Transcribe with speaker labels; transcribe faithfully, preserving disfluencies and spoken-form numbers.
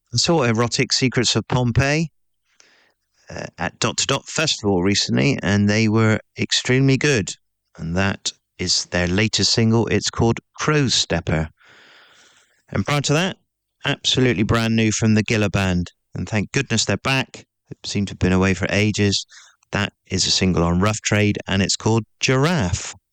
Speaker 1: I saw Erotic Secrets of Pompeii uh, at Dot to Dot Festival recently, and they were extremely good. And that is their latest single. It's called Crow Stepper. And prior to that, absolutely brand new from the Gilla Band. And thank goodness they're back. They seem to have been away for ages. That is a single on Rough Trade, and it's called Giraffe.